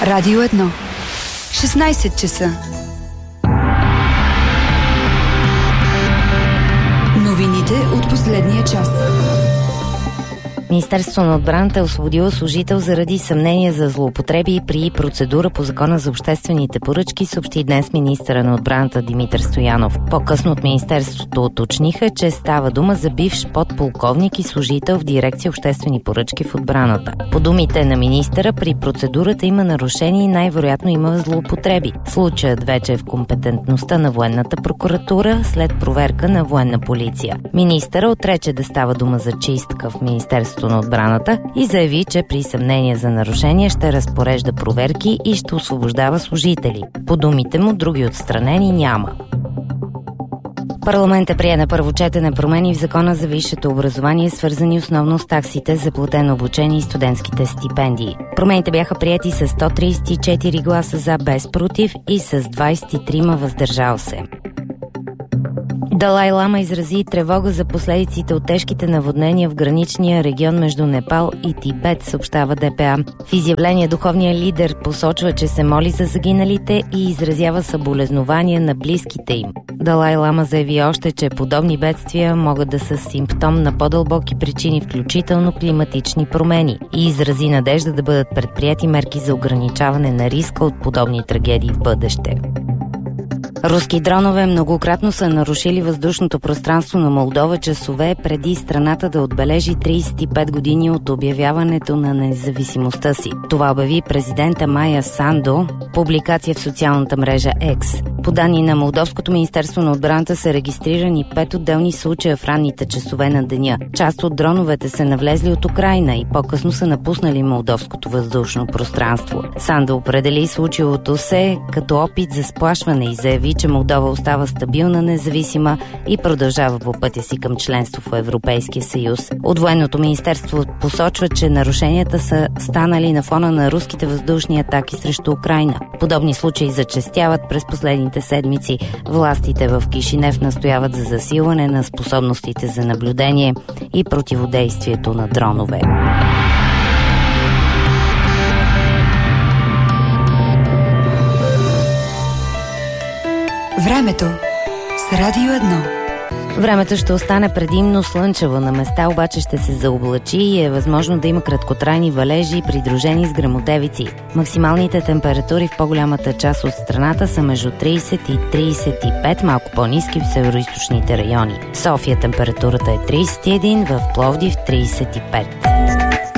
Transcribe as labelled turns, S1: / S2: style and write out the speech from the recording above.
S1: Радио 1. 16 часа. Новините от последния час.
S2: Министерството на отбраната е освободило служител заради съмнения за злоупотреби при процедура по Закона за обществените поръчки, съобщи днес министъра на отбраната Димитър Стоянов. По-късно от Министерството уточниха, че става дума за бивш подполковник и служител в дирекция обществени поръчки в отбраната. По думите на министъра, при процедурата има нарушения и най-вероятно има злоупотреби. Случаят вече е в компетентността на военната прокуратура след проверка на военна полиция. Министъра отрече да става дума за чистка в Министерството на отбраната и заяви, че при съмнение за нарушение ще разпорежда проверки и ще освобождава служители. По думите му, други отстранени няма. Парламентът прие на първо четене промени в Закона за висшето образование, свързани основно с таксите за платено обучение и студентските стипендии. Промените бяха приети с 134 гласа за, без против и с 23 въздържал се. Далай Лама изрази тревога за последиците от тежките наводнения в граничния регион между Непал и Тибет, съобщава ДПА. В изявление духовният лидер посочва, че се моли за загиналите и изразява съболезнования на близките им. Далай Лама заяви още, че подобни бедствия могат да са симптом на по-дълбоки причини, включително климатични промени, и изрази надежда да бъдат предприяти мерки за ограничаване на риска от подобни трагедии в бъдеще. Руски дронове многократно са нарушили въздушното пространство на Молдова часове преди страната да отбележи 35 години от обявяването на независимостта си. Това обяви президента Майя Сандо, публикация в социалната мрежа X. По данни на Молдовското министерство на отбраната са регистрирани 5 отделни случая в ранните часове на деня. Част от дроновете са навлезли от Украйна и по-късно са напуснали молдовското въздушно пространство. Сандо определи случилото се като опит за сплашване и заяви, че Молдова остава стабилна, независима и продължава по пътя си към членство в Европейския съюз. От военното министерство посочва, че нарушенията са станали на фона на руските въздушни атаки срещу Украйна. Подобни случаи зачестяват през последните седмици. Властите в Кишинев настояват за засилване на способностите за наблюдение и противодействието на дронове.
S1: Времето с Радио 1.
S2: Времето ще остане предимно слънчево, на места обаче ще се заоблачи и е възможно да има краткотрайни валежи, придружени с гръмотевици. Максималните температури в по-голямата част от страната са между 30 и 35, малко по-ниски в североизточните райони. В София температурата е 31, в Пловдив 35.